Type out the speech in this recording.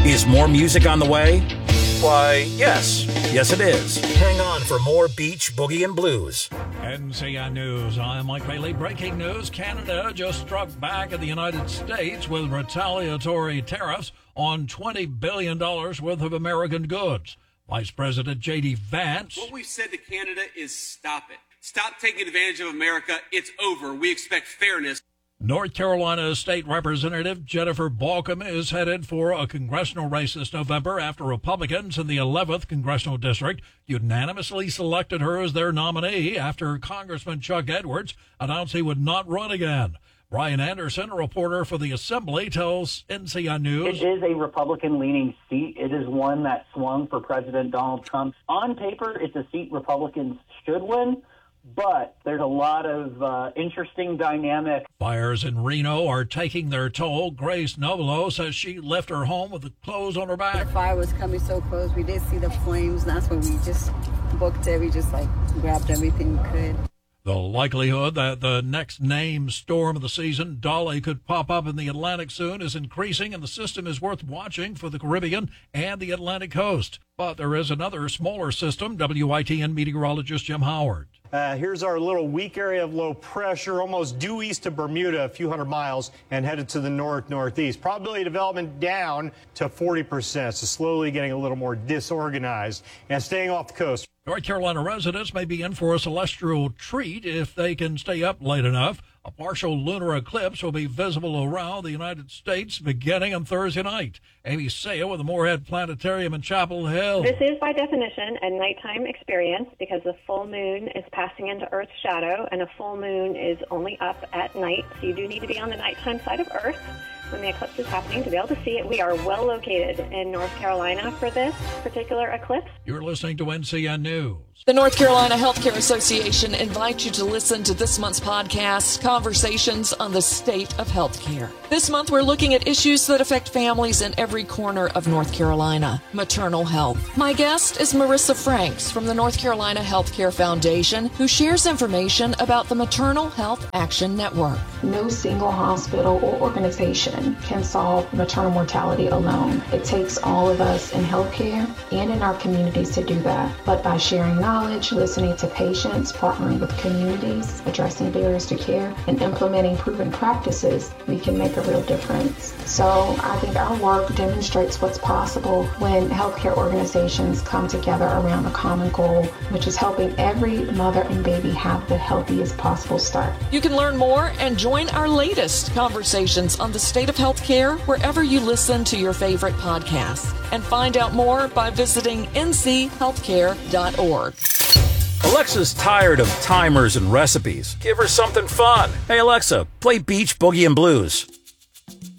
Is more music on the way? Why, yes. Yes, it is. Hang on for more Beach Boogie and Blues. NCN News. I'm Mike Bailey. Breaking news. Canada just struck back at the United States with retaliatory tariffs on $20 billion worth of American goods. Vice President J.D. Vance. What we've said to Canada is stop it. Stop taking advantage of America. It's over. We expect fairness. North Carolina State Representative Jennifer Balcom is headed for a congressional race this November after Republicans in the 11th Congressional District unanimously selected her as their nominee after Congressman Chuck Edwards announced he would not run again. Brian Anderson, a reporter for the Assembly, tells NCN News. It is a Republican-leaning seat. It is one that swung for President Donald Trump. On paper, it's a seat Republicans should win, but there's a lot of interesting dynamic. Fires in Reno are taking their toll. Grace Novelo says she left her home with the clothes on her back. The fire was coming so close. We did see the flames. That's when we just booked it. We just grabbed everything we could. The likelihood that the next named storm of the season, Dolly, could pop up in the Atlantic soon is increasing, and the system is worth watching for the Caribbean and the Atlantic coast. But there is another smaller system. WITN meteorologist Jim Howard. Here's our little weak area of low pressure, almost due east of Bermuda, a few hundred miles, and headed to the north-northeast. Probability of development down to 40%, so slowly getting a little more disorganized and staying off the coast. North Carolina residents may be in for a celestial treat if they can stay up late enough. A partial lunar eclipse will be visible around the United States beginning on Thursday night. Amy Saya with the Moorhead Planetarium in Chapel Hill. This is, by definition, a nighttime experience because the full moon is passing into Earth's shadow, and a full moon is only up at night, so you do need to be on the nighttime side of Earth when the eclipse is happening to be able to see it. We are well located in North Carolina for this particular eclipse. You're listening to NCN News. The North Carolina Healthcare Association invites you to listen to this month's podcast, Conversations on the State of Healthcare. This month, we're looking at issues that affect families in every corner of North Carolina. Maternal health. My guest is Marissa Franks from the North Carolina Healthcare Foundation, who shares information about the Maternal Health Action Network. No single hospital or organization can solve maternal mortality alone. It takes all of us in healthcare and in our communities to do that. But by sharing knowledge, listening to patients, partnering with communities, addressing barriers to care, and implementing proven practices, we can make a real difference. So I think our work demonstrates what's possible when healthcare organizations come together around a common goal, which is helping every mother and baby have the healthiest possible start. You can learn more and join our latest Conversations on the State of Healthcare wherever you listen to your favorite podcasts. And find out more by visiting nchealthcare.org. Alexa's tired of timers and recipes. Give her something fun. Hey, Alexa, play Beach Boogie and Blues.